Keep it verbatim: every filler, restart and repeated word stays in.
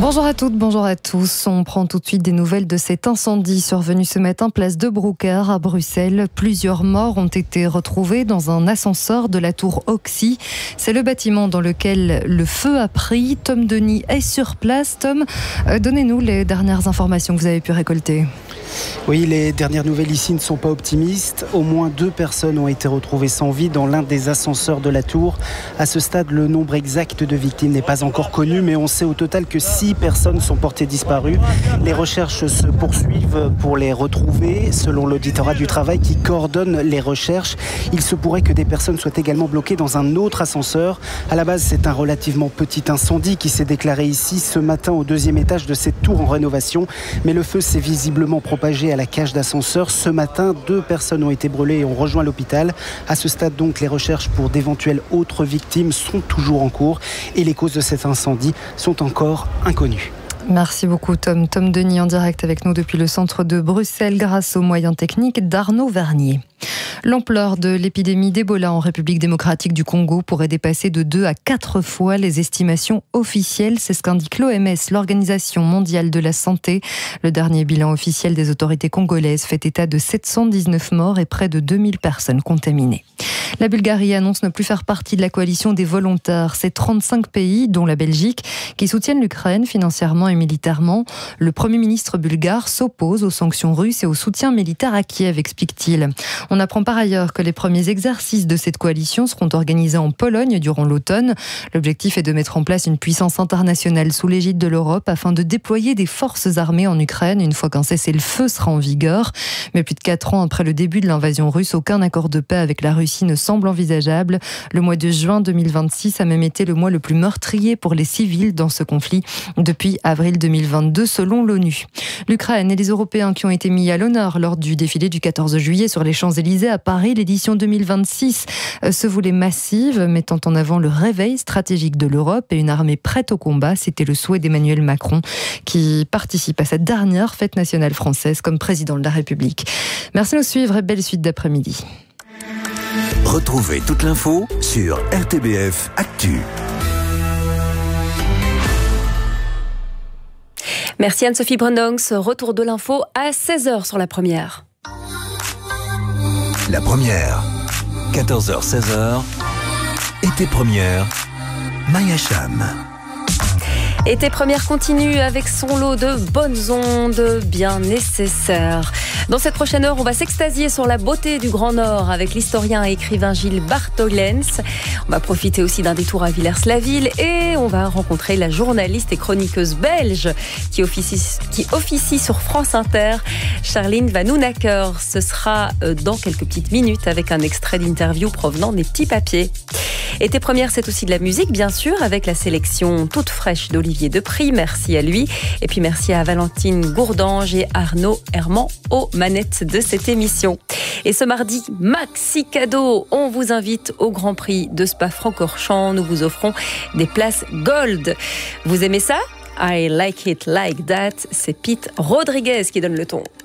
Bonjour à toutes, bonjour à tous. On prend tout de suite des nouvelles de cet incendie survenu ce matin place de Brouckère à Bruxelles. Plusieurs morts ont été retrouvés dans un ascenseur de la tour Oxy. C'est le bâtiment dans lequel le feu a pris. Tom Denis est sur place. Tom, euh, donnez-nous les dernières informations que vous avez pu récolter. Oui, les dernières nouvelles ici ne sont pas optimistes. Au moins deux personnes ont été retrouvées sans vie dans l'un des ascenseurs de la tour. À ce stade, le nombre exact de victimes n'est pas encore connu, mais on sait au total que six personnes sont portées disparues. Les recherches se poursuivent pour les retrouver. Selon l'auditorat du travail qui coordonne les recherches, il se pourrait que des personnes soient également bloquées dans un autre ascenseur. À la base, c'est un relativement petit incendie qui s'est déclaré ici ce matin au deuxième étage de cette tour en rénovation. Mais le feu s'est visiblement propagé à la cage d'ascenseur. Ce matin, deux personnes ont été brûlées et ont rejoint l'hôpital. À ce stade, donc, les recherches pour d'éventuelles autres victimes sont toujours en cours et les causes de cet incendie sont encore inconnues. Merci beaucoup Tom. Tom Denis en direct avec nous depuis le centre de Bruxelles grâce aux moyens techniques d'Arnaud Vernier. L'ampleur de l'épidémie d'Ebola en République démocratique du Congo pourrait dépasser de deux à quatre fois les estimations officielles. C'est ce qu'indique l'O M S, l'Organisation mondiale de la santé. Le dernier bilan officiel des autorités congolaises fait état de sept cent dix-neuf morts et près de deux mille personnes contaminées. La Bulgarie annonce ne plus faire partie de la coalition des volontaires. C'est trente-cinq pays, dont la Belgique, qui soutiennent l'Ukraine financièrement et militairement. Le Premier ministre bulgare s'oppose aux sanctions russes et au soutien militaire à Kiev, explique-t-il. On apprend par ailleurs que les premiers exercices de cette coalition seront organisés en Pologne durant l'automne. L'objectif est de mettre en place une puissance internationale sous l'égide de l'Europe afin de déployer des forces armées en Ukraine une fois qu'un cessez-le-feu sera en vigueur. Mais plus de quatre ans après le début de l'invasion russe, aucun accord de paix avec la Russie ne semble envisageable. Le mois de juin deux mille vingt-six a même été le mois le plus meurtrier pour les civils dans ce conflit depuis avril deux mille vingt-deux selon l'ONU. L'Ukraine et les Européens qui ont été mis à l'honneur lors du défilé du quatorze juillet sur les Champs-Élysées à Paris, l'édition deux mille vingt-six se voulait massive, mettant en avant le réveil stratégique de l'Europe et une armée prête au combat. C'était le souhait d'Emmanuel Macron qui participe à cette dernière fête nationale française comme président de la République. Merci de nous suivre et belle suite d'après-midi. Retrouvez toute l'info sur R T B F Actu. Merci Anne-Sophie Brendongs. Retour de l'info à seize heures sur la première. La première, quatorze heures seize heures, été première, Maya Cham. Été première continue avec son lot de bonnes ondes bien nécessaires. Dans cette prochaine heure, on va s'extasier sur la beauté du Grand Nord avec l'historien et écrivain Gilles Bartholens. On va profiter aussi d'un détour à Villers-la-Ville et on va rencontrer la journaliste et chroniqueuse belge qui officie, qui officie sur France Inter, Charline Vanhoenacker. Ce sera dans quelques petites minutes avec un extrait d'interview provenant des petits papiers. Été première, c'est aussi de la musique, bien sûr, avec la sélection toute fraîche d'Olivier Depris. Merci à lui. Et puis merci à Valentine Gourdange et Arnaud Herman aux manettes de cette émission. Et ce mardi, maxi cadeau, on vous invite au Grand Prix de Spa-Francorchamps. Nous vous offrons des places gold. Vous aimez ça? I like it like that. C'est Pete Rodriguez qui donne le ton.